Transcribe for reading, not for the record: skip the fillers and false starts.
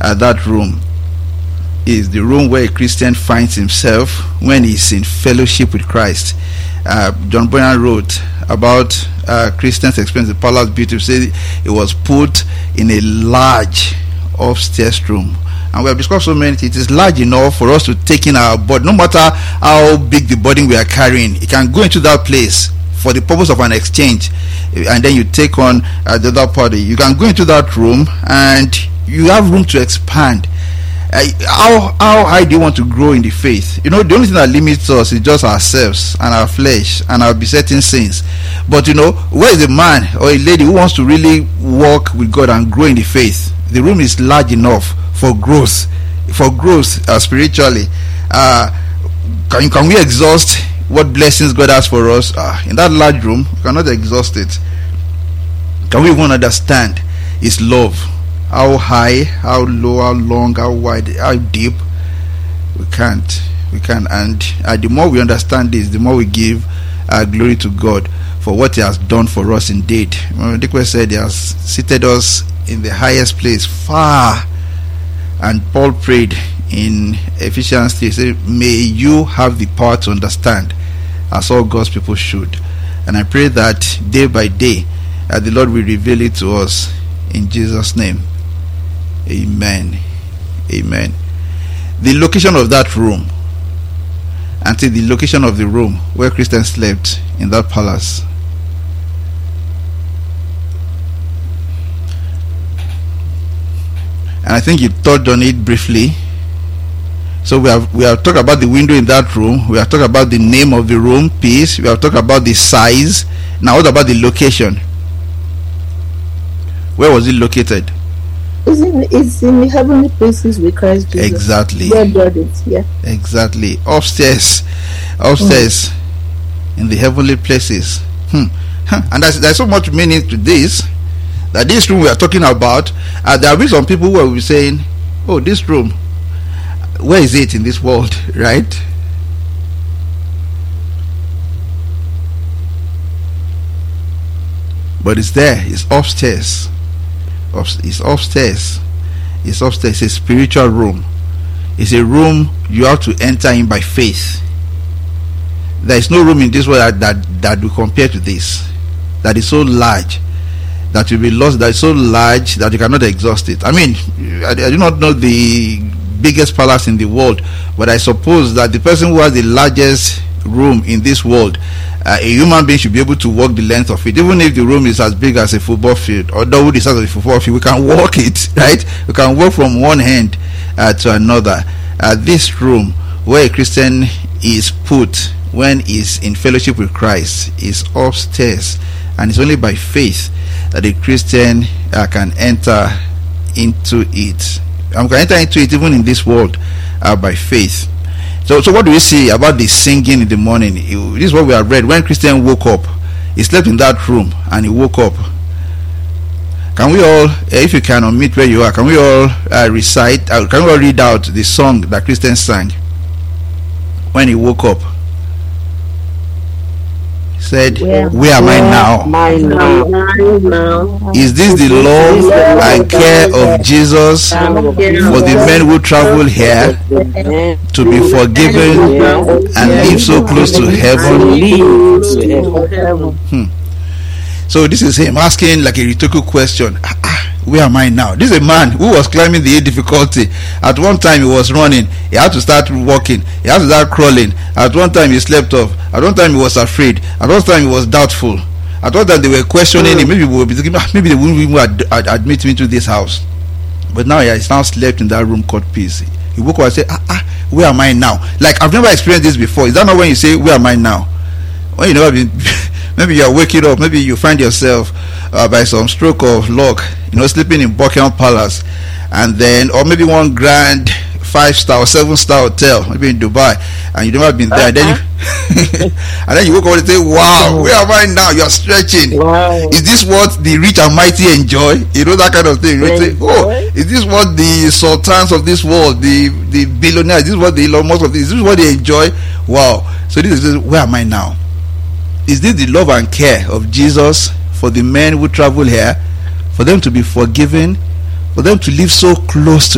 that room is the room where a Christian finds himself when he's in fellowship with Christ. John Bunyan wrote about Christians' experience the palace beauty. He said it was put in a large upstairs room. And we have discussed so many things. It is large enough for us to take in our body. No matter how big the burden we are carrying, it can go into that place for the purpose of an exchange. And then you take on the other party. You can go into that room and you have room to expand. How high do you want to grow in the faith? The only thing that limits us is just ourselves and our flesh and our besetting sins. But where is a man or a lady who wants to really walk with God and grow in the faith? The room is large enough for growth spiritually. Can we exhaust what blessings God has for us? In that large room, we cannot exhaust it. Can we even understand His love? How high, how low, how long, how wide, how deep? We can't. And the more we understand this, the more we give glory to God for what He has done for us indeed. Dikwe said He has seated us in the highest place, far. And Paul prayed in Ephesians 3, he said, may you have the power to understand, as all God's people should. And I pray that day by day, the Lord will reveal it to us in Jesus' name. Amen. Amen. The location of that room, until the location of the room where Christians slept in that palace. And I think you touched on it briefly. So we have talked about the window in that room. We have talked about the name of the room, peace. We have talked about the size. Now what about the location? Where was it located? It's in the heavenly places with Christ Jesus. Exactly. Where God is, yeah. Exactly. Upstairs in the heavenly places. And there's so much meaning to this. That this room we are talking about, there will be some people who will be saying, oh, this room, where is it in this world, right? But it's there. It's upstairs. It's upstairs. It's upstairs. It's a spiritual room. It's a room you have to enter in by faith. There is no room in this world that will compare to this. That is so large that will be lost, that is so large that you cannot exhaust it. I mean, I do not know the biggest palace in the world, but I suppose that the person who has the largest room in this world, a human being should be able to walk the length of it. Even if the room is as big as a football field or double the size of a football field, we can walk it, right? We can walk from one end to another. This room where a Christian is put when he's in fellowship with Christ is upstairs, and it's only by faith that a Christian can enter into it. Can enter into it even in this world by faith. So what do we see about the singing in the morning? This is what we have read. When Christian woke up, he slept in that room and he woke up. Can we all, if you can unmute where you are, can we all recite, can we all read out the song that Christian sang when he woke up? Said, where am I now? Is this the love and care of Jesus for the men who travel here to be forgiven and live so close to heaven? So this is him asking like a rhetorical question. Where am I now? This is a man who was climbing the difficulty. At one time he was running. He had to start walking. He had to start crawling. At one time he slept off. At one time he was afraid. At one time he was doubtful. At one time they were questioning him. Maybe they would be thinking, maybe they wouldn't even admit him into this house. But now he has now slept in that room called peace. He woke up and said, where am I now? Like, I've never experienced this before. Is that not when you say, where am I now? When you never been, maybe you are waking up, maybe you find yourself by some stroke of luck, sleeping in Buckingham Palace, and then, or maybe one grand 5-star or 7-star hotel, maybe in Dubai, and you've never been there. And then and then you wake up and say, wow, where am I now? You're stretching. Wow. Is this what the rich and mighty enjoy? That kind of thing. You say, is this what the sultans of this world, the billionaires, is this what the Elon Musk of this, is this what they enjoy? Wow. So this is, where am I now? Is this the love and care of Jesus for the men who travel here, for them to be forgiven, for them to live so close to